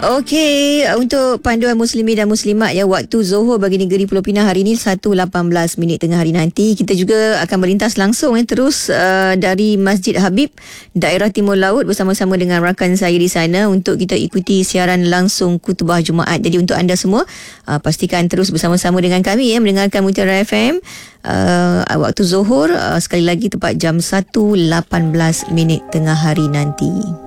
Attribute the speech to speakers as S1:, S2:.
S1: Okey, untuk panduan muslimin dan muslimat ya, waktu Zohor bagi negeri Pulau Pinang hari ini 1.18 tengah hari nanti. Kita juga akan melintas langsung terus dari Masjid Habib daerah Timur Laut bersama-sama dengan rakan saya di sana untuk kita ikuti siaran langsung khutbah Jumaat. Jadi untuk anda semua pastikan terus bersama-sama dengan kami mendengarkan Mutiara FM waktu Zohor sekali lagi tepat jam 1.18 tengah hari nanti.